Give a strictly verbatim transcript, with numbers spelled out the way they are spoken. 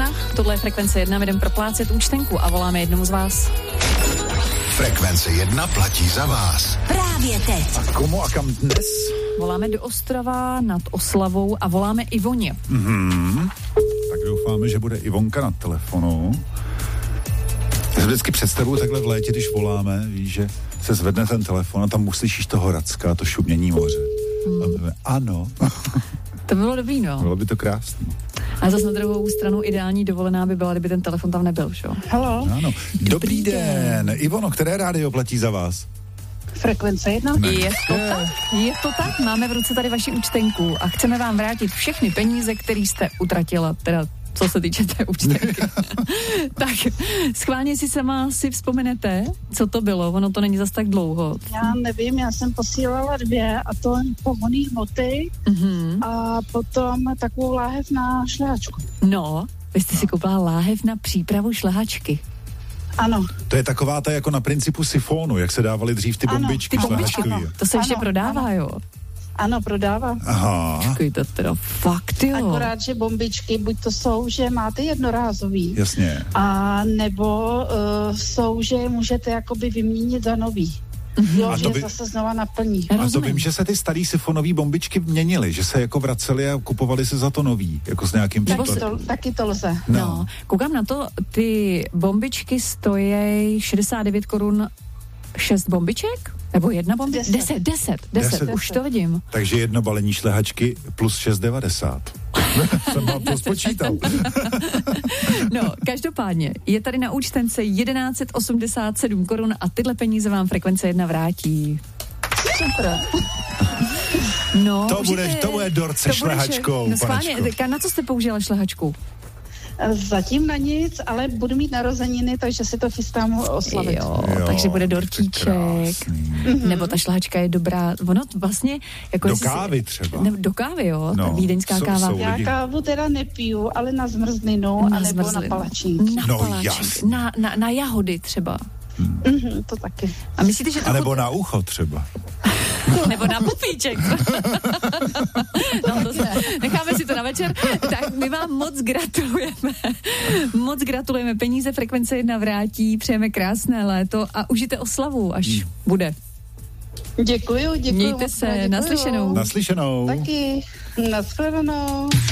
jedna, tohle je Frekvence jedna, jdem proplácet účtenku a voláme jednomu z vás. Frekvence jedna platí za vás. Právě teď. A komu a kam dnes? Voláme do Ostrava nad Oslavou a voláme Ivoně. Mhm. Tak doufáme, že bude Ivonka na telefonu. Já si vždycky představuju takhle v létě, když voláme, víš, že se zvedne ten telefon a tam uslyšíš toho Racka, to šumění moře. Hmm. A my, ano. To bylo dobrý, no. Bylo by to krásné. A zase na druhou stranu ideální dovolená by byla, kdyby ten telefon tam nebyl, že jo? Haló. Ano. Dobrý, Dobrý den. den. Ivono, které rádio platí za vás? Frekvence jedna. Ne. Je to tak, je to tak. Máme v ruce tady vaši účtenku a chceme vám vrátit všechny peníze, které jste utratila, teda co se týče té účtenky. Tak schválně si sama si vzpomenete, co to bylo, ono to není zas tak dlouho. Já nevím, já jsem posílala dvě a to pohonný hmoty Mm-hmm. a potom takovou láhev na šlehačku. No, vy jste si koupila láhev na přípravu šlehačky. Ano. To je taková ta jako na principu sifonu, jak se dávaly dřív ty Ano, bombičky Ty bombičky, šlehačkový. to se ještě Ano, prodává, ano. jo? Ano, prodává. Aha, Počkej, to teda fakt, jo. Akorát, že bombičky, buď to jsou, že máte jednorázový, jasně. a nebo uh, jsou, že můžete jakoby vyměnit za nový. Mm-hmm. Jo, A že to by... by- zase znova naplní. A to Rozumím. vím, že se ty starý sifonové bombičky měnily, že se jako vracely a kupovali se za to nový, jako s nějakým Taky příkladem. to, taky to lze. No. No. no, koukám na to, ty bombičky stojí šedesát devět korun šest bombiček? Nebo jedna bombička? Deset. Deset, deset, deset, Deset. už to vidím. Takže jedno balení šlehačky plus šest devadesát. Jsem vám to spočítal. No, každopádně, je tady na účtence tisíc sto osmdesát sedm korun a tyhle peníze vám Frekvence jedna vrátí. Super. No, To už bude- je- to bude dort se to bude šlehačkou, vše. No schválně, panečko. ka- na co jste použila šlehačku? Zatím na nic, ale budu mít narozeniny, takže si to chystám oslavit. Jo, Jo, takže bude to je dortíček. krásný. Mm-hmm. Nebo ta šlehačka je dobrá. Ono vlastně... Jako Do jestli si- kávy třeba. Ne, do kávy, jo. No, No, vídeňská jsou- káva. jsou- Já lidi. kávu teda nepiju, ale na zmrzlinu, Na anebo zmrzlinu. na palačinky. Na No, palačinky. jasně. Na, na, na jahody třeba. Mhm, to taky. A myslíte, že to... A nebo na ucho třeba. nebo na pupíček. No, to se, necháme si to na večer. Tak my vám moc gratulujeme. Moc gratulujeme. Peníze Frekvence jedna vrátí. Přejeme krásné léto a užijte oslavu, až bude. Děkuju, děkuju. Mějte moc se, krát, děkuju. naslyšenou. Naslyšenou. Taky. Naschledanou.